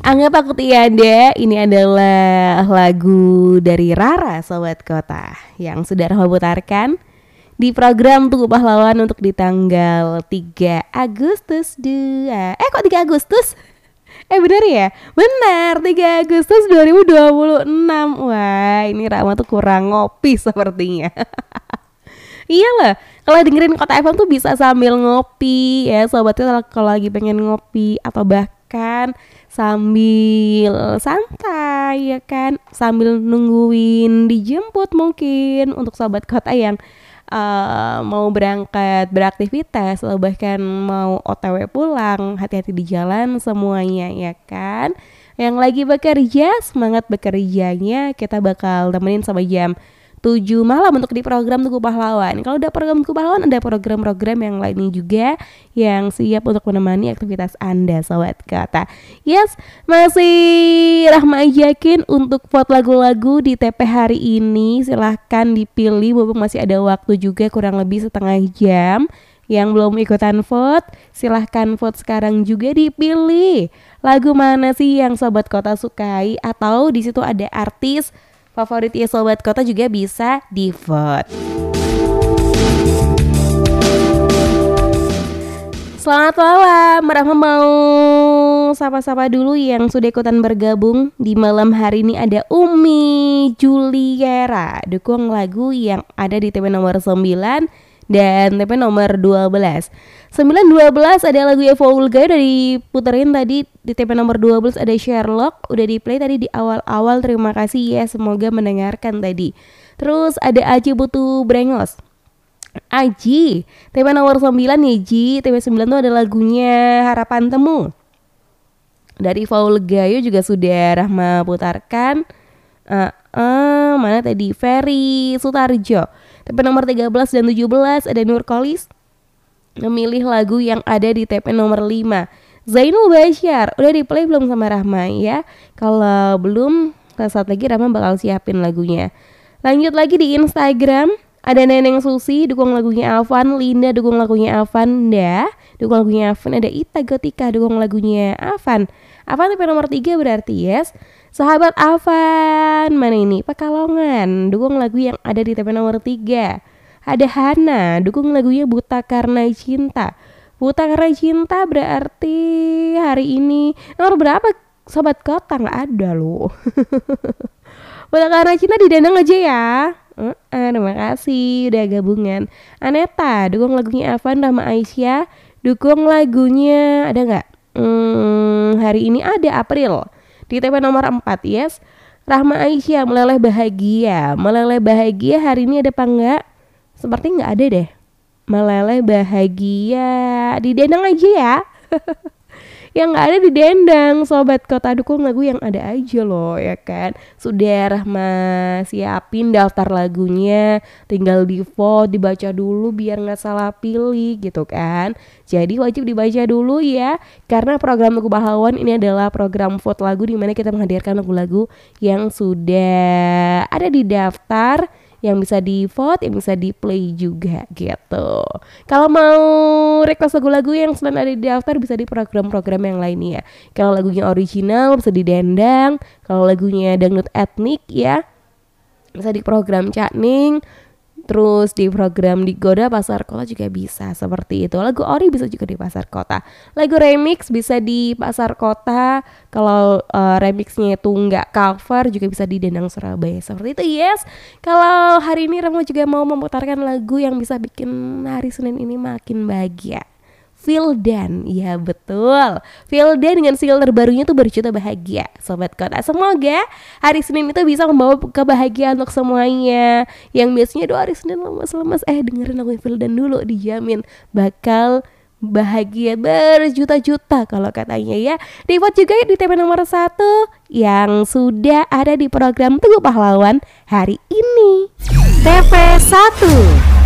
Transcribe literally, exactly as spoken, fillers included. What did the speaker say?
Anggap aku tiada, ini adalah lagu dari Rara Sobat Kota yang sudah Rahma putarkan di program Tugu Pahlawan untuk di tanggal tiga Agustus dua. Eh kok tiga Agustus? Eh benar ya? Benar, tiga Agustus dua ribu dua puluh enam. Wah, ini Rahma tuh kurang ngopi sepertinya. Iya lah, kalau dengerin Kota F M tuh bisa sambil ngopi ya sobatnya, kalau lagi pengen ngopi atau bahkan sambil santai ya kan, sambil nungguin dijemput mungkin untuk sobat kota yang uh, mau berangkat beraktivitas atau bahkan mau O T W pulang, hati-hati di jalan semuanya ya kan. Yang lagi bekerja, semangat bekerjanya, kita bakal temenin sampai jam tujuh malam untuk di program Tugu Pahlawan. Kalau udah program Tugu Pahlawan, ada program-program yang lainnya juga yang siap untuk menemani aktivitas Anda sobat kota. Yes, masih Rahma ajakin untuk vote lagu-lagu di T P hari ini. Silahkan dipilih, mumpung masih ada waktu juga kurang lebih setengah jam. Yang belum ikutan vote, silahkan vote sekarang juga, dipilih lagu mana sih yang sobat kota sukai, atau di situ ada artis favoritnya sobat kota juga bisa di vote. Selamat malam, Rahma mau sapa-sapa dulu yang sudah ikutan bergabung di malam hari ini. Ada Umi Juliera, dukung lagu yang ada di T P nomor sembilan dan T P nomor dua belas. sembilan dua belas ada lagu Evolga udah diputerin tadi. Di T P nomor dua belas ada Sherlock, udah di play tadi di awal-awal. Terima kasih ya, semoga mendengarkan tadi. Terus ada Aji Butuh Brengos. Aji, T P nomor sembilan nih Ji. T P sembilan tuh ada lagunya Harapan Temu dari Faul Gayo, juga sudah Rahma putarkan. uh, uh, Mana tadi? Ferry Sutarjo. T P nomor tiga belas dan tujuh belas ada Nurkolis memilih lagu yang ada di T P nomor lima. Zainul Bashar, udah di play belum sama Rahma ya? Kalau belum, saat lagi Rahma bakal siapin lagunya. Lanjut lagi di Instagram, ada Neneng Susi dukung lagunya Alvan, Linda dukung lagunya Avanda, dukung lagunya Avan, ada Ita Gotika dukung lagunya Avan. Avan T P nomor tiga berarti yes. Sahabat Avan, mana ini? Pekalongan, dukung lagu yang ada di T P nomor tiga. Ada Hana, dukung lagunya Buta Karena Cinta. Buta Karena Cinta berarti hari ini nomor berapa sobat kota? Nggak ada loh. Buta Karena Cinta didendang aja ya. Uh, uh, terima kasih udah gabungan. Aneta, dukung lagunya Avan. Rahma Aisyah, dukung lagunya ada nggak? Hmm, hari ini ada April di T P nomor empat yes. Rahma Aisyah, Meleleh Bahagia. Meleleh Bahagia hari ini ada apa enggak? Seperti nggak ada deh. Meleleh Bahagia didendang aja ya. Yang nggak ada didendang sobat kota, dukung lagu yang ada aja loh ya kan. Sudah Rahma siapin daftar lagunya, tinggal di vote, dibaca dulu biar nggak salah pilih gitu kan. Jadi wajib dibaca dulu ya, karena program Tugu Pahlawan ini adalah program vote lagu di mana kita menghadirkan lagu-lagu yang sudah ada di daftar, yang bisa di vote, yang bisa di play juga gitu. Kalau mau request lagu-lagu yang selain ada di daftar, bisa di program-program yang lainnya. Kalau lagunya original bisa didendang, kalau lagunya dangdut etnik ya bisa di program Cakning. Terus di program di Goda Pasar Kota juga bisa seperti itu. Lagu ori bisa juga di Pasar Kota. Lagu remix bisa di Pasar Kota. Kalau uh, remixnya itu nggak cover juga bisa di Dendang Surabaya seperti itu yes. Kalau hari ini Remo juga mau memutarkan lagu yang bisa bikin hari Senin ini makin bahagia. Vildan, ya betul. Vildan dengan single terbarunya tuh berjuta bahagia sobat kota. Semoga hari Senin itu bisa membawa kebahagiaan untuk semuanya. Yang biasanya doa hari Senin lemas-lemas, eh dengerin lagu Vildan dulu, dijamin bakal bahagia berjuta-juta kalau katanya ya. Di vote juga ya di T P nomor satu yang sudah ada di program Tugu Pahlawan hari ini. T P satu